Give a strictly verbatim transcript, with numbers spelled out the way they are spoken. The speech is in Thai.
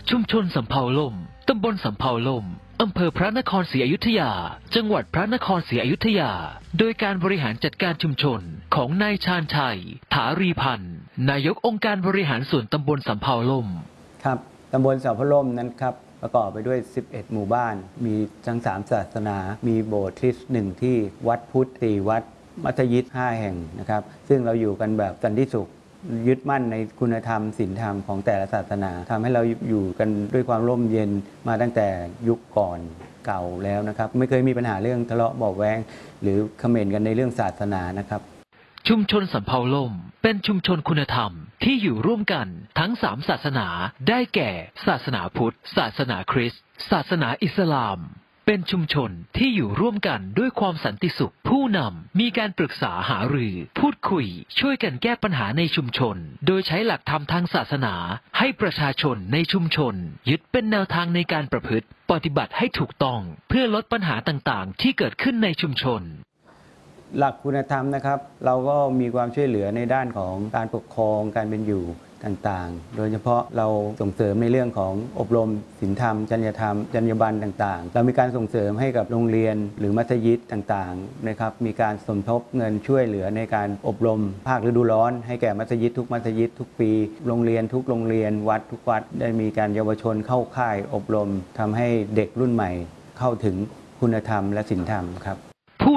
ชุมชนสำเภาล่มตำบลสำเภาล่มอำเภอพระนครศรีอยุธยาจังหวัดพระนครศรีอยุธยาโดยการบริหารจัดการชุมชนของนายชาญชัยถารีพันธ์นายกองค์การบริหารส่วนตำบลสำเภาล่มครับตำบลสำเภาล่มนั้นครับประกอบไปด้วยสิบเอ็ดหมู่บ้านมีทั้งสามศาสนามีโบสถ์คริสต์หนึ่งที่วัดพุทธสี่วัดมัสยิดห้าแห่งนะครับซึ่งเราอยู่กันแบบสันติสุขยึดมั่นในคุณธรรมศีลธรรมของแต่ละศาสนาทำให้เราอยู่กันด้วยความร่มเย็นมาตั้งแต่ยุคก่อนเก่าแล้วนะครับไม่เคยมีปัญหาเรื่องทะเลาะเบาะแว้งหรือเขม่นกันในเรื่องศาสนานะครับชุมชนสำเภาล่มเป็นชุมชนคุณธรรมที่อยู่ร่วมกันทั้งสามศาสนาได้แก่ศาสนาพุทธศาสนาคริสต์ศาสนาอิสลามเป็นชุมชนที่อยู่ร่วมกันด้วยความสันติสุขผู้นำมีการปรึกษาหารือพูดคุยช่วยกันแก้ปัญหาในชุมชนโดยใช้หลักธรรมทางศาสนาให้ประชาชนในชุมชนยึดเป็นแนวทางในการประพฤติปฏิบัติให้ถูกต้องเพื่อลดปัญหาต่างๆที่เกิดขึ้นในชุมชนหลักคุณธรรมนะครับเราก็มีความช่วยเหลือในด้านของการปกครองการเป็นอยู่ต่างๆโดยเฉพาะเราส่งเสริมในเรื่องของอบรมศีลธรรมจริยธรรมจรรยาบรรณต่างๆเรามีการส่งเสริมให้กับโรงเรียนหรือมัธยิดต่างๆนะครับมีการสมทบเงินช่วยเหลือในการอบรมภาคฤดูร้อนให้แก่มัธยิดทุกมัธยิดทุกปีโรงเรียนทุกโรงเรียนวัดทุกวัดได้มีการเยาวชนเข้าค่ายอบรมทำให้เด็กรุ่นใหม่เข้าถึงคุณธรรมและศีลธรรมครับ